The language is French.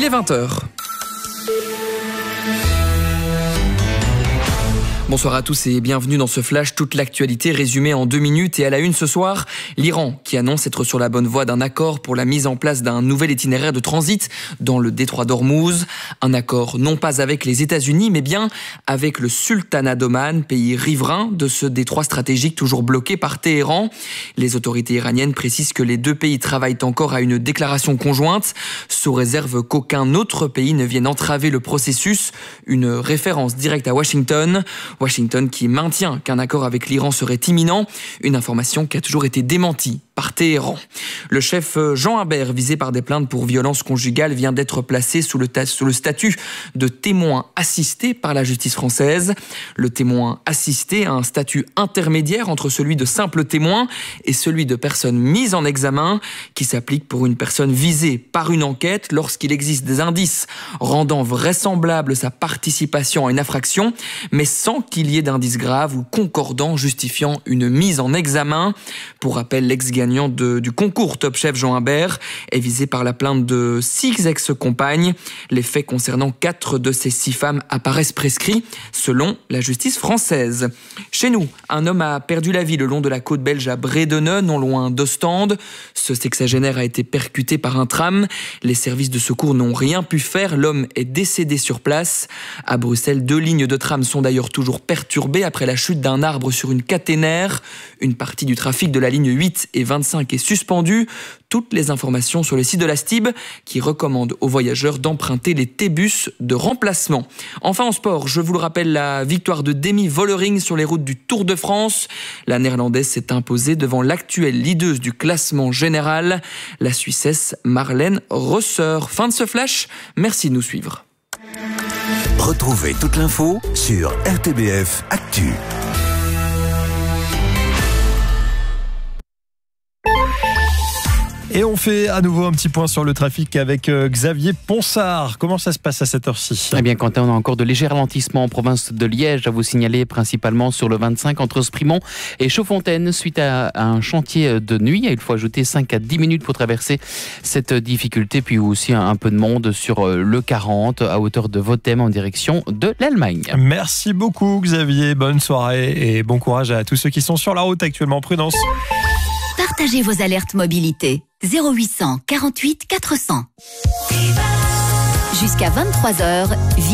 20h. Bonsoir à tous et bienvenue dans ce flash. Toute l'actualité résumée en 2 minutes et à la une ce soir, l'Iran qui annonce être sur la bonne voie d'un accord pour la mise en place d'un nouvel itinéraire de transit dans le détroit d'Ormuz. Un accord non pas avec les États-Unis mais bien avec le Sultanat d'Oman, pays riverain de ce détroit stratégique toujours bloqué par Téhéran. Les autorités iraniennes précisent que les deux pays travaillent encore à une déclaration conjointe sous réserve qu'aucun autre pays ne vienne entraver le processus. Une référence directe à Washington qui maintient qu'un accord avec l'Iran serait imminent, une information qui a toujours été démentie par Téhéran. Le chef Jean Humbert, visé par des plaintes pour violence conjugale, vient d'être placé sous le statut de témoin assisté par la justice française. Le témoin assisté a un statut intermédiaire entre celui de simple témoin et celui de personne mise en examen, qui s'applique pour une personne visée par une enquête lorsqu'il existe des indices rendant vraisemblable sa participation à une infraction, mais sans qu'il y ait d'indices graves ou concordants justifiant une mise en examen. Pour rappel, l'ex-gagnant du concours Top Chef Jean Humbert est visé par la plainte de 6 ex-compagnes. Les faits concernant 4 de ces 6 femmes apparaissent prescrits selon la justice française. Chez nous, un homme a perdu la vie le long de la côte belge à Bredene, non loin d'Ostende. Ce sexagénaire a été percuté par un tram. Les services de secours n'ont rien pu faire. L'homme est décédé sur place. À Bruxelles, 2 lignes de tram sont d'ailleurs toujours perturbées après la chute d'un arbre sur une caténaire. Une partie du trafic de la ligne 8 et 25 est suspendue. Toutes les informations sur le site de la STIB qui recommande aux voyageurs d'emprunter les T-bus de remplacement. Enfin en sport, je vous le rappelle, la victoire de Demi Vollering sur les routes du Tour de France. La néerlandaise s'est imposée devant l'actuelle leadeuse du classement général, la Suissesse Marlène Rosser. Fin de ce flash, merci de nous suivre. Retrouvez toute l'info sur RTBF Actu. Et on fait à nouveau un petit point sur le trafic avec Xavier Ponsard. Comment ça se passe à cette heure-ci ? Eh bien, Quentin, on a encore de légers ralentissements en province de Liège à vous signaler, principalement sur le 25 entre Sprimont et Chaudfontaine, suite à un chantier de nuit. Il faut ajouter 5 à 10 minutes pour traverser cette difficulté, puis aussi un peu de monde sur le 40 à hauteur de Vothème en direction de l'Allemagne. Merci beaucoup Xavier, bonne soirée et bon courage à tous ceux qui sont sur la route actuellement. Prudence. Partagez vos alertes mobilité. 0800 48 400. Jusqu'à 23h.